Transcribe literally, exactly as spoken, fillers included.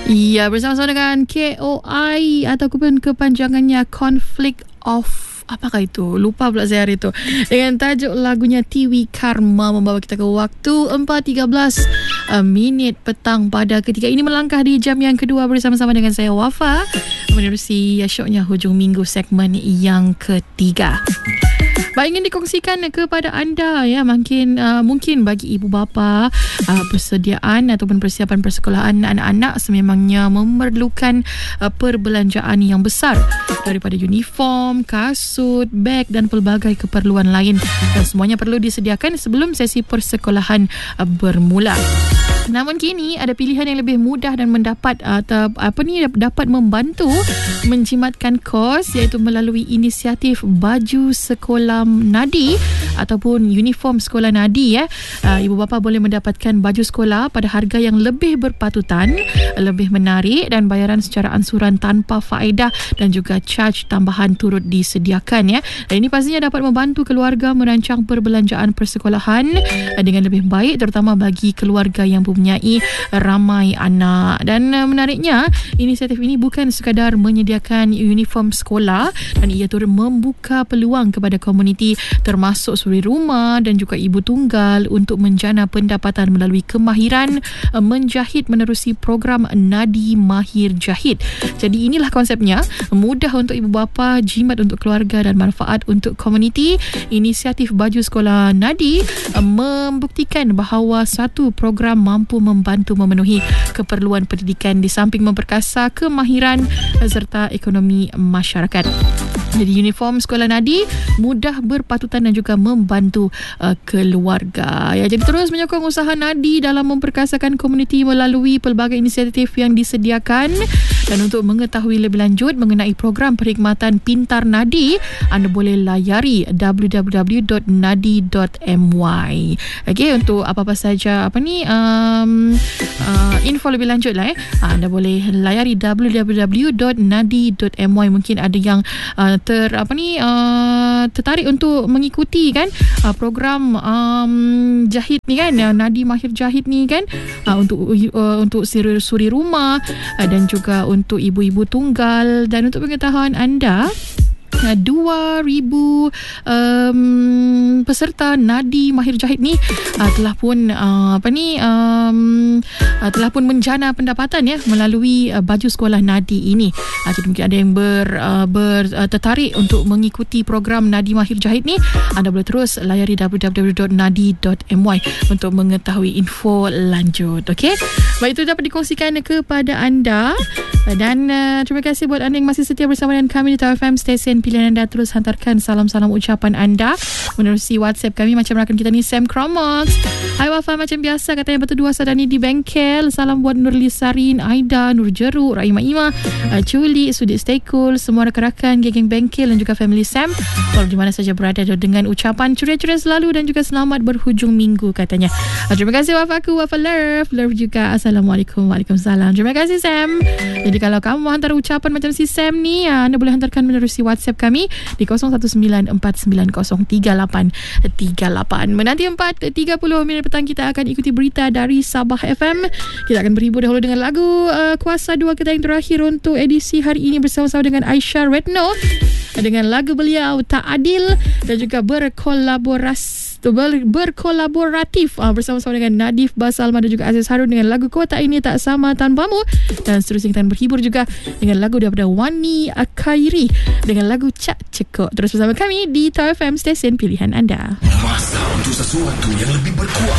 Ya, bersama-sama dengan K O I ataupun kepanjangannya Conflict of apakah itu? Lupa pula saya hari itu. Dengan tajuk lagunya Tiwi Karma membawa kita ke waktu empat tiga belas uh, minit petang pada ketika ini melangkah di jam yang kedua bersama-sama dengan saya Wafa menerusi syoknya hujung minggu segmen yang ketiga. Baik, ingin dikongsikan kepada anda ya, mungkin uh, mungkin bagi ibu bapa uh, persediaan ataupun persiapan persekolahan anak-anak sememangnya memerlukan uh, perbelanjaan yang besar daripada uniform, kasut, beg dan pelbagai keperluan lain, dan semuanya perlu disediakan sebelum sesi persekolahan uh, bermula. Namun kini ada pilihan yang lebih mudah dan mendapat atau apa ni dapat membantu menjimatkan kos, iaitu melalui inisiatif baju sekolah Nadi ataupun uniform sekolah Nadi ya. Uh, ibu bapa boleh mendapatkan baju sekolah pada harga yang lebih berpatutan, lebih menarik dan bayaran secara ansuran tanpa faedah dan juga charge tambahan turut disediakan ya. Dan ini pastinya dapat membantu keluarga merancang perbelanjaan persekolahan uh, dengan lebih baik, terutama bagi keluarga yang mempunyai ramai anak. Dan uh, menariknya, inisiatif ini bukan sekadar menyediakan uniform sekolah, dan ia turut membuka peluang kepada komuniti termasuk suri rumah dan juga ibu tunggal untuk menjana pendapatan melalui kemahiran uh, menjahit menerusi program Nadi Mahir Jahit. Jadi inilah konsepnya, mudah untuk ibu bapa, jimat untuk keluarga dan manfaat untuk komuniti. Inisiatif baju sekolah Nadi uh, membuktikan bahawa satu program mampu membantu memenuhi keperluan pendidikan di samping memperkasa kemahiran serta ekonomi masyarakat. Jadi uniform sekolah Nadi mudah berpatutan dan juga membantu uh, keluarga. Ya, jadi terus menyokong usaha Nadi dalam memperkasakan komuniti melalui pelbagai inisiatif yang disediakan. Dan untuk mengetahui lebih lanjut mengenai program perkhidmatan Pintar Nadi, anda boleh layari w w w dot nadi dot m y. Okey, untuk apa-apa saja apa ni um, uh, info lebih lanjut lah eh, anda boleh layari w w w dot nadi dot m y. Mungkin ada yang uh, ter apa ni uh, tertarik untuk mengikuti kan uh, program um, jahit ni kan, uh, Nadi Mahir Jahit ni kan, uh, untuk uh, untuk suri, suri rumah uh, dan juga untuk ibu-ibu tunggal. Dan untuk pengetahuan anda, dua ribu um, peserta Nadi Mahir Jahit ni uh, telah pun uh, apa ni um, uh, telah pun menjana pendapatan ya melalui uh, baju sekolah Nadi ini. Uh, jadi mungkin ada yang ber, uh, ber uh, tertarik untuk mengikuti program Nadi Mahir Jahit ni, anda boleh terus layari w w w dot nadi dot m y untuk mengetahui info lanjut. Okey, baik, itu dapat dikongsikan kepada anda. Dan uh, terima kasih buat anda yang masih setia bersama dengan kami di Tower F M, stesen pilihan anda. Terus hantarkan salam-salam ucapan anda menerusi WhatsApp kami macam rakan kita ni, Sam Cromox. Hai Wafa, macam biasa katanya berdua Sadani di bengkel. Salam buat Nurli Sarin, Aida, Nur Jeruk, Rahimah Ima, uh, Culi, Sudik Stay Cool, semua rakan-rakan geng-geng bengkel dan juga family Sam, walau di mana saja berada, dengan ucapan ceria-ceria selalu dan juga selamat berhujung minggu katanya. Uh, terima kasih Wafa aku, Wafa Love, Love juga. Assalamualaikum. Waalaikumsalam. Terima kasih Sam. Jadi kalau kamu mau hantar ucapan macam si Sam ni, anda boleh hantarkan menerusi WhatsApp kami di kosong satu sembilan empat sembilan kosong tiga lapan tiga lapan. Menanti empat tiga puluh minit petang kita akan ikuti berita dari Sabah F M. Kita akan berhibur dahulu dengan lagu uh, Kuasa dua kita yang terakhir untuk edisi hari ini bersama-sama dengan Aisyah Retno dengan lagu beliau Tak Adil, dan juga berkolaborasi Ber, berkolaboratif uh, bersama-sama dengan Nadif Basalma dan juga Aziz Harun dengan lagu Kota Ini Tak Sama Tanpamu. Dan seterusnya kita akan berhibur juga dengan lagu daripada Wani Akairi dengan lagu Cak Cekok. Terus bersama kami di Tower F M, stesen pilihan anda. Masa untuk sesuatu yang lebih berkuat.